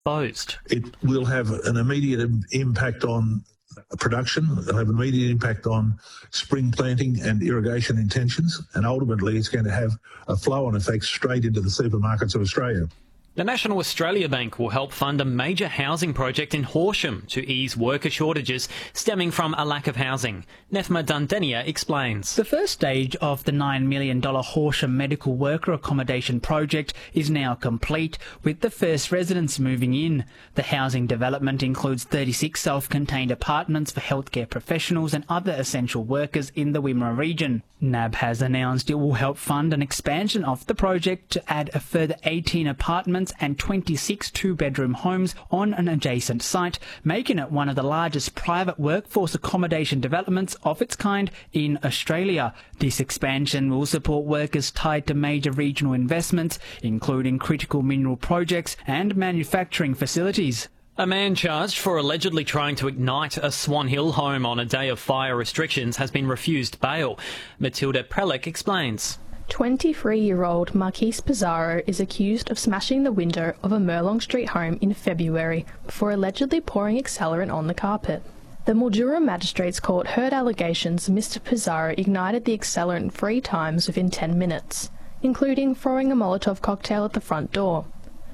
exposed. It will have an immediate impact on production, it'll have an immediate impact on spring planting and irrigation intentions, and ultimately it's going to have a flow-on effect straight into the supermarkets of Australia. The National Australia Bank will help fund a major housing project in Horsham to ease worker shortages stemming from a lack of housing. Nefma Dundenia explains. The first stage of the $9 million Horsham medical worker accommodation project is now complete, with the first residents moving in. The housing development includes 36 self-contained apartments for healthcare professionals and other essential workers in the Wimmera region. NAB has announced it will help fund an expansion of the project to add a further 18 apartments and 26 two-bedroom homes on an adjacent site, making it one of the largest private workforce accommodation developments of its kind in Australia. This expansion will support workers tied to major regional investments, including critical mineral projects and manufacturing facilities. A man charged for allegedly trying to ignite a Swan Hill home on a day of fire restrictions has been refused bail. Matilda Prelick explains. 23-year-old Marquise Pizarro is accused of smashing the window of a Merlong Street home in February before allegedly pouring accelerant on the carpet. The Mildura Magistrates Court heard allegations Mr Pizarro ignited the accelerant 3 times within 10 minutes, including throwing a Molotov cocktail at the front door.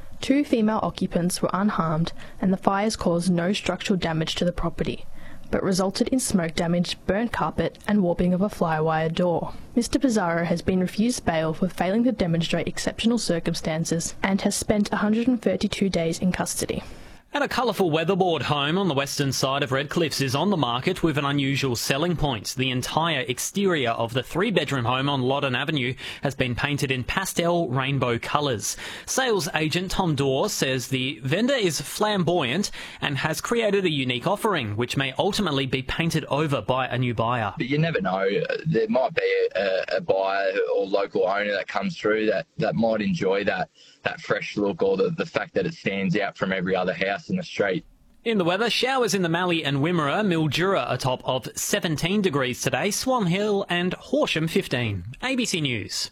2 female occupants were unharmed and the fires caused no structural damage to the property, but resulted in smoke damage, burnt carpet and warping of a fly-wire door. Mr Pizarro has been refused bail for failing to demonstrate exceptional circumstances and has spent 132 days in custody. And a colourful weatherboard home on the western side of Redcliffs is on the market with an unusual selling point. The entire exterior of the 3-bedroom home on Loddon Avenue has been painted in pastel rainbow colours. Sales agent Tom Dorr says the vendor is flamboyant and has created a unique offering, which may ultimately be painted over by a new buyer. But you never know. There might be a buyer or local owner that comes through that might enjoy that fresh look or the fact that it stands out from every other house in the street. In the weather, showers in the Mallee and Wimmera, Mildura a top of 17 degrees today, Swan Hill and Horsham 15. ABC News.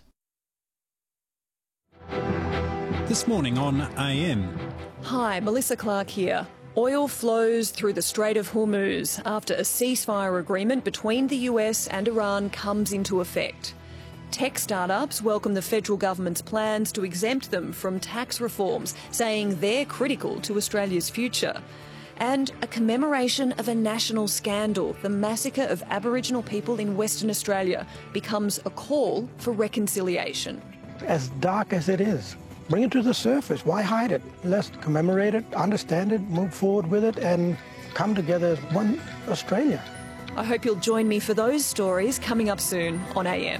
This morning on AM. Hi, Melissa Clark here. Oil flows through the Strait of Hormuz after a ceasefire agreement between the US and Iran comes into effect. Tech startups welcome the federal government's plans to exempt them from tax reforms, saying they're critical to Australia's future. And a commemoration of a national scandal, the massacre of Aboriginal people in Western Australia, becomes a call for reconciliation. As dark as it is, bring it to the surface. Why hide it? Let's commemorate it, understand it, move forward with it, and come together as one Australia. I hope you'll join me for those stories coming up soon on AM.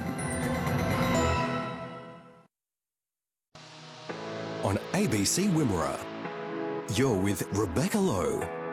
On ABC Wimmera, you're with Rebecca Lowe.